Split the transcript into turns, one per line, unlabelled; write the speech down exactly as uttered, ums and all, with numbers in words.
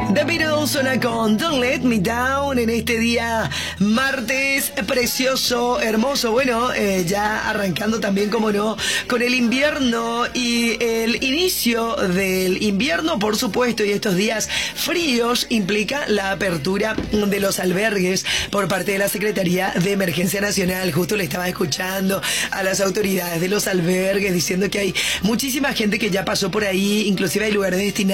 The Beatles suena con Don't Let Me Down en este día martes precioso, hermoso. Bueno, eh, ya arrancando también, como no, con el invierno y el inicio del invierno, por supuesto, y estos días fríos implica la apertura de los albergues por parte de la Secretaría de Emergencia Nacional. Justo le estaba escuchando a las autoridades de los albergues diciendo que hay muchísima gente que ya pasó por ahí, inclusive hay lugares destinados